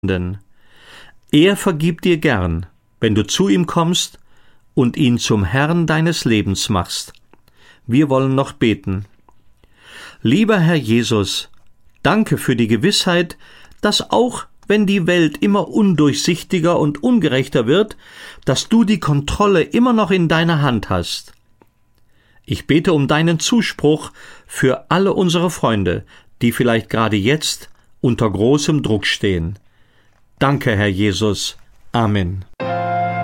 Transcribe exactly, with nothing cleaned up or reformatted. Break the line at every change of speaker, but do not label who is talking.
Er vergibt dir gern, wenn du zu ihm kommst und ihn zum Herrn deines Lebens machst. Wir wollen noch beten. Lieber Herr Jesus, danke für die Gewissheit, dass auch wenn die Welt immer undurchsichtiger und ungerechter wird, dass du die Kontrolle immer noch in deiner Hand hast. Ich bete um deinen Zuspruch für alle unsere Freunde, die vielleicht gerade jetzt unter großem Druck stehen. Danke, Herr Jesus. Amen.